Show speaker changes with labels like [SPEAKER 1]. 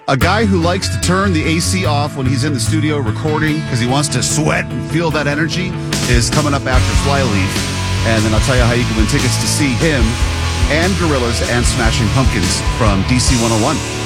[SPEAKER 1] A guy who likes to turn the AC off when he's in the studio recording because he wants to sweat and feel that energy is coming up after Flyleaf. And then I'll tell you how you can win tickets to see him and Gorillaz and Smashing Pumpkins from DC 101.